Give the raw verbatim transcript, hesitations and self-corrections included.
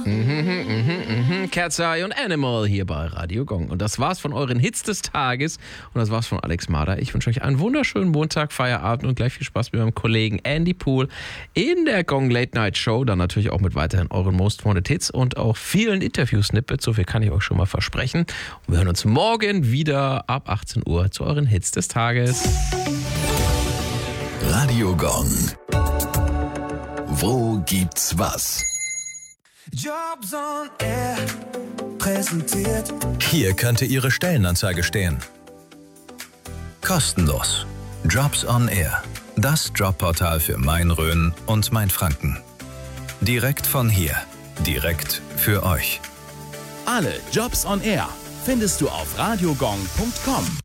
Mhm, mhm. Cat's Eye und Animal hier bei Radio Gong. Und das war's von euren Hits des Tages. Und das war's von Alex Marder. Ich wünsche euch einen wunderschönen Montag, Feierabend und gleich viel Spaß mit meinem Kollegen Andy Pool in der Gong Late Night Show. Dann natürlich auch mit weiterhin euren Most Wanted Hits und auch vielen Interview-Snippets. So viel kann ich euch schon mal versprechen. Und wir hören uns morgen wieder ab achtzehn Uhr zu euren Hits des Tages. Radio Gong. Wo gibt's was? Jobs on Air präsentiert. Hier könnte Ihre Stellenanzeige stehen. Kostenlos. Jobs on Air. Das Jobportal für Main-Rhön und Main-Franken. Direkt von hier. Direkt für euch. Alle Jobs on Air findest du auf radiogong punkt com.